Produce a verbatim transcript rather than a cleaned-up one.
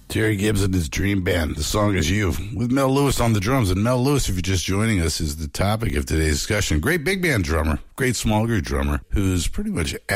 Terry Gibbs and his Dream Band. The song is You, with Mel Lewis on the drums. And Mel Lewis, if you're just joining us, is the topic of today's discussion. Great big band drummer, great small group drummer, who's pretty much